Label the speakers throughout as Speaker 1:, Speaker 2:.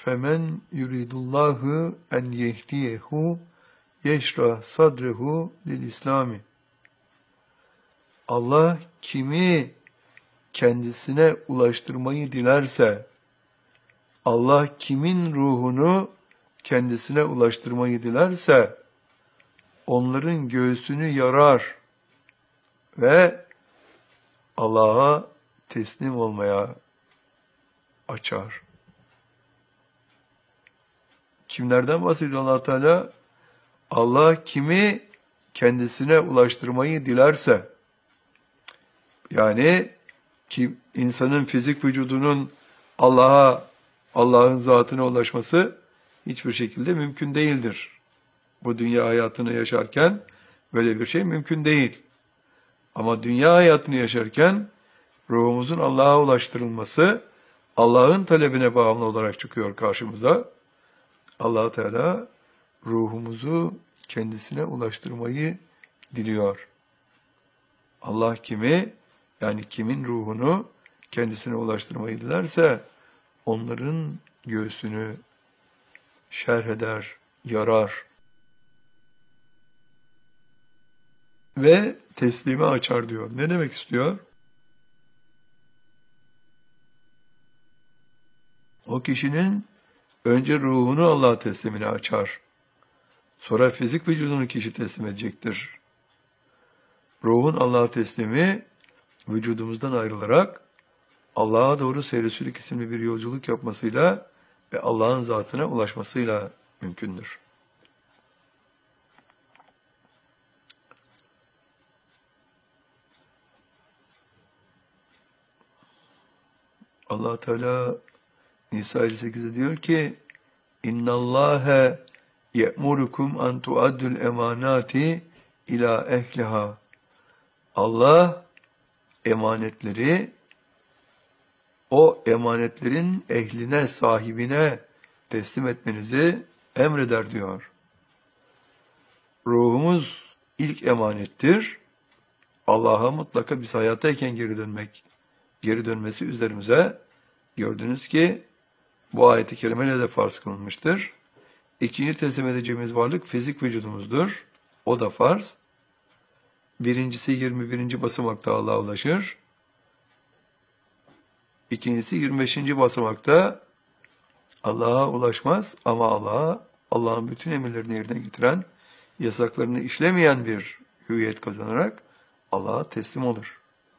Speaker 1: فَمَنْ يُرِيدُ اللّٰهُ اَنْ يَهْدِيَهُ يَشْرَحْ صَدْرَهُ لِلْإِسْلَامِ. Allah kimi kendisine ulaştırmayı dilerse, Allah kimin ruhunu kendisine ulaştırmayı dilerse, onların göğsünü yarar ve Allah'a teslim olmaya açar. Kimlerden bahsediyor Allah Teala? Allah kimi kendisine ulaştırmayı dilerse, yani ki insanın fizik vücudunun Allah'ın zatına ulaşması hiçbir şekilde mümkün değildir. Bu dünya hayatını yaşarken böyle bir şey mümkün değil. Ama dünya hayatını yaşarken ruhumuzun Allah'a ulaştırılması Allah'ın talebine bağımlı olarak çıkıyor karşımıza. Allah Teala ruhumuzu kendisine ulaştırmayı diliyor. Allah kimi, yani kimin ruhunu kendisine ulaştırmayı dilerse onların göğsünü şerh eder, yarar ve teslime açar diyor. Ne demek istiyor? O kişinin önce ruhunu Allah teslimine açar. Sonra fizik vücudunu kişi teslim edecektir. Ruhun Allah'a teslimi vücudumuzdan ayrılarak Allah'a doğru seyri isimli bir yolculuk yapmasıyla ve Allah'ın zatına ulaşmasıyla mümkündür. Allah Teala Nisa 58'de diyor ki: İnnallâhe ye'murukum an tuaddul emanati ila ehliha. Allah emanetleri o emanetlerin ehline, sahibine teslim etmenizi emreder diyor. Ruhumuz ilk emanettir. Allah'a mutlaka biz hayattayken geri dönmesi üzerimize. Gördünüz ki bu ayet-i kerimeyle de farz kılınmıştır. İkinci teslim edeceğimiz varlık fizik vücudumuzdur. O da farz. Birincisi 21. basamakta Allah'a ulaşır. İkincisi 25. basamakta Allah'a ulaşmaz ama Allah'ın bütün emirlerini yerine getiren, yasaklarını işlemeyen bir hüviyet kazanarak Allah'a teslim olur.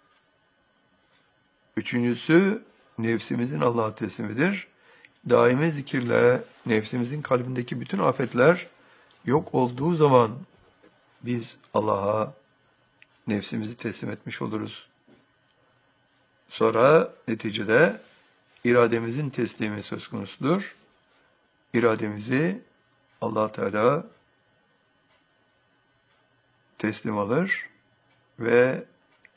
Speaker 1: Üçüncüsü nefsimizin Allah'a teslimidir. Daimi zikirle nefsimizin kalbindeki bütün afetler yok olduğu zaman biz Allah'a nefsimizi teslim etmiş oluruz. Sonra neticede irademizin teslimi söz konusudur. İrademizi Allah Teala teslim alır ve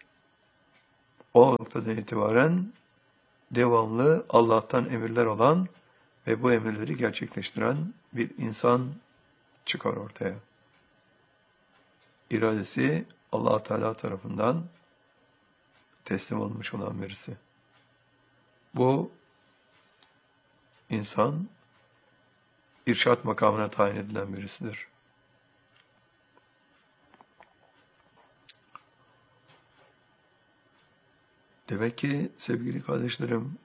Speaker 1: o noktadan itibaren devamlı Allah'tan emirler alan ve bu emirleri gerçekleştiren bir insan çıkar ortaya. İradesi Allah Teala tarafından teslim olmuş olan birisi. Bu insan irşat makamına tayin edilen birisidir. Demek ki sevgili kardeşlerim,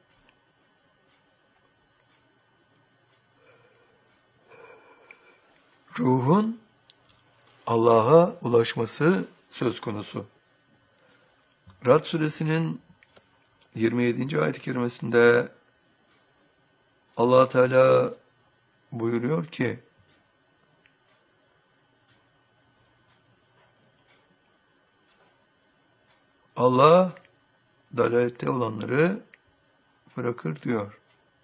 Speaker 1: ruhun Allah'a ulaşması söz konusu. Ra'd suresinin 27. ayet-i kerimesinde Allah Teala buyuruyor ki: Allah dalalette olanları bırakır diyor.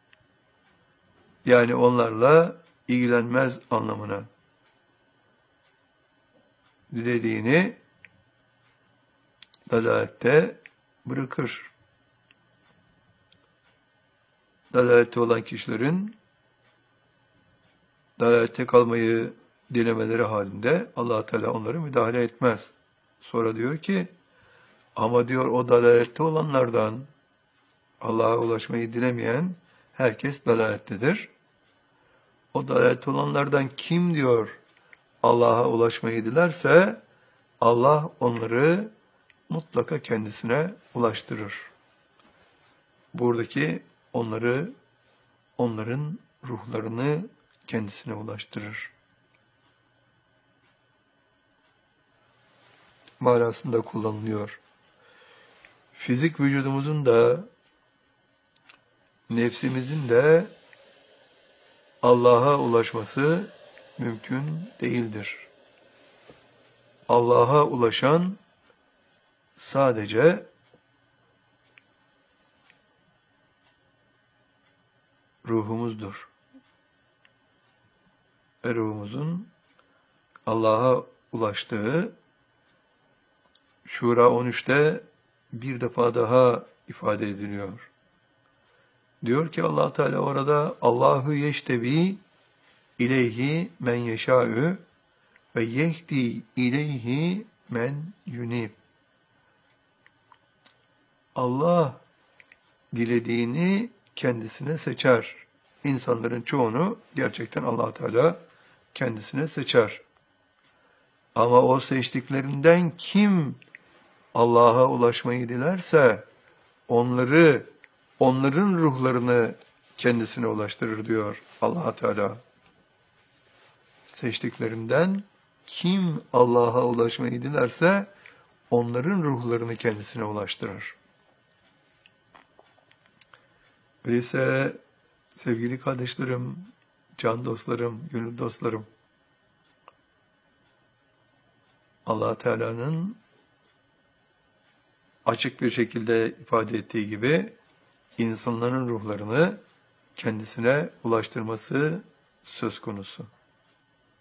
Speaker 1: Yani onlarla ilgilenmez anlamına. Dilediğini dalalette bırakır. Dalalette olan kişilerin dalalette kalmayı dilemeleri halinde Allah Teala onlara müdahale etmez. Sonra diyor ki: ama diyor o dalalette olanlardan Allah'a ulaşmayı dilemeyen herkes dalalettedir. O dalalette olanlardan kim diyor Allah'a ulaşmayı dilerse Allah onları mutlaka kendisine ulaştırır. Buradaki onların ruhlarını kendisine ulaştırır manasında kullanılıyor. Fizik vücudumuzun da nefsimizin de Allah'a ulaşması mümkün değildir. Allah'a ulaşan sadece ruhumuzdur. Ve ruhumuzun Allah'a ulaştığı Şura 13'te bir defa daha ifade ediliyor. Diyor ki Allah Teala orada Allahu yeştebi ileyhi men yeşâ'ü ve yehdi ileyhi men yunib. Allah dilediğini kendisine seçer. İnsanların çoğunu gerçekten Allah Teala kendisine seçer. Ama o seçtiklerinden kim Allah'a ulaşmayı dilerse onların ruhlarını kendisine ulaştırır diyor Allah Teala. Seçtiklerinden kim Allah'a ulaşmayı dilerse onların ruhlarını kendisine ulaştırır. Öyleyse sevgili kardeşlerim, can dostlarım, gönül dostlarım, Allah Teala'nın açık bir şekilde ifade ettiği gibi insanların ruhlarını kendisine ulaştırması söz konusu.